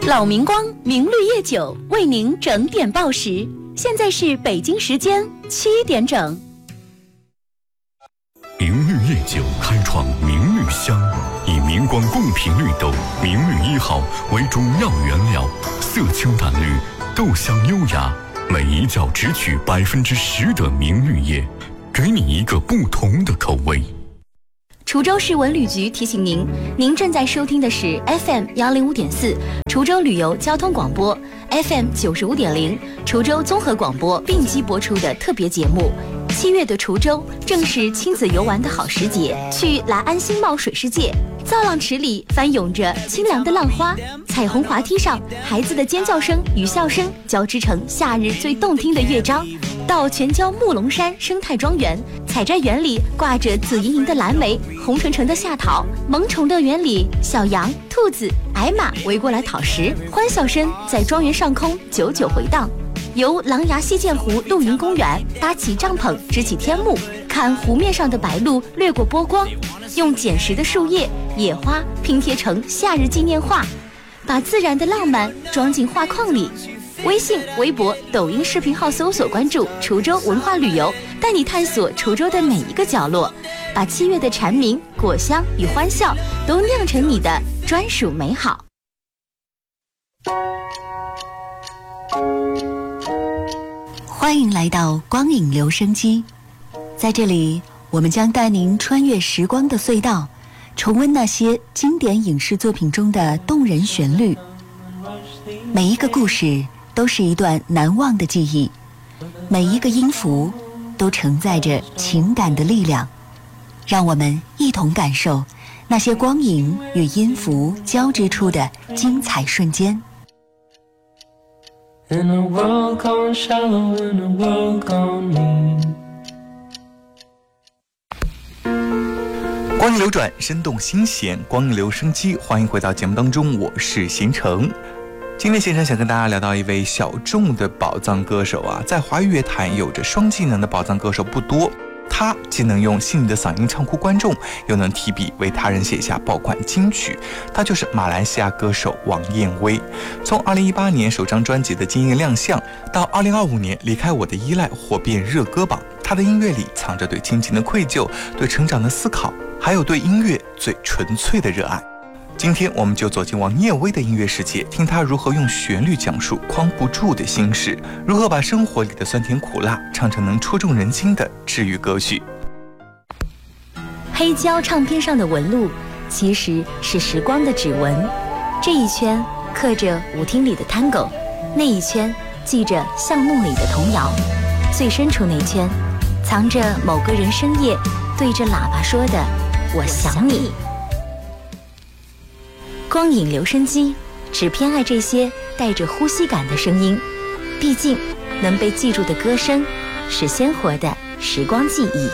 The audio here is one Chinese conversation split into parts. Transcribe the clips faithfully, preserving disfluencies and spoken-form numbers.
老明光明绿叶酒为您整点报时，现在是北京时间七点整。 明绿叶酒开创明绿香，以明光贡品绿豆明绿一号为主要原料，色清淡绿，豆香优雅，每一窖只取百分之十的明绿叶，给你一个不同的口味。 滁州市文旅局提醒您，您正在收听的是 F M 幺零五点四滁州旅游交通广播 ，F M 九十五点零滁州综合广播并机播出的特别节目。七月的滁州正是亲子游玩的好时节，去来安新茂水世界，造浪池里翻涌着清凉的浪花，彩虹滑梯上孩子的尖叫声与笑声交织成夏日最动听的乐章。到全椒木龙山生态庄园，采摘园里挂着紫莹莹的蓝莓，红橙橙的夏桃，萌宠乐园里小羊、兔子、矮马围过来讨食，欢笑声在庄园上空久久回荡。游狼牙溪涧湖露营公园，搭起帐篷支起天幕，看湖面上的白鹭掠过波光，用捡拾的树叶、野花拼贴成夏日纪念画，把自然的浪漫装进画框里。微信、微博、抖音视频号搜索关注滁州文化旅游，带你探索滁州的每一个角落，把七月的蝉鸣、果香与欢笑都酿成你的专属美好。 欢迎来到光影留声机，在这里我们将带您穿越时光的隧道，重温那些经典影视作品中的动人旋律。每一个故事都是一段难忘的记忆，每一个音符都承载着情感的力量。让我们一同感受那些光影与音符交织出的精彩瞬间。 In a world gone shallow, in a world gone mean。 光影流转，生动新鲜，光影留声机，欢迎回到节目当中，我是贤成。今天贤成想跟大家聊到一位小众的宝藏歌手啊，在华语乐坛有着双技能的宝藏歌手不多，他既能用细腻的嗓音唱哭观众，又能提笔为他人写下爆款金曲。他就是马来西亚歌手王燕薇。从二零一八年首张专辑的惊艳亮相，到二零二五年离开我的依赖火遍热歌榜，他的音乐里藏着对亲情的愧疚，对成长的思考，还有对音乐最纯粹的热爱。今天我们就走进王燕薇的音乐世界，听她如何用旋律讲述框不住的心事，如何把生活里的酸甜苦辣唱成能戳中人心的治愈歌曲。 黑胶唱片上的纹路其实是时光的指纹，这一圈刻着舞厅里的探戈，那一圈记着巷弄里的童谣，最深处那圈藏着某个人深夜对着喇叭说的我想你。光影留声机只偏爱这些带着呼吸感的声音，毕竟能被记住的歌声是鲜活的时光记忆。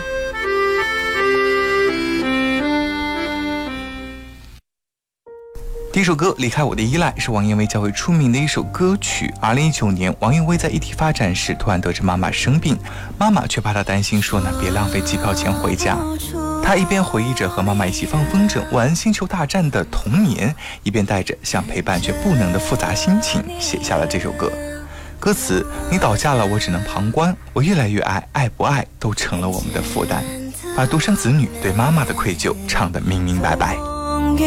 第一首歌《离开我的依赖》是王燕薇较为出名的一首歌曲。二零一九年，王燕薇在异地发展时，突然得知妈妈生病，妈妈却怕她担心，说呢别浪费机票钱回家。她一边回忆着和妈妈一起放风筝、玩星球大战的童年，一边带着想陪伴却不能的复杂心情，写下了这首歌。歌词：你倒下了，我只能旁观，我越来越爱，爱不爱都成了我们的负担，把独生子女对妈妈的愧疚唱得明明白白。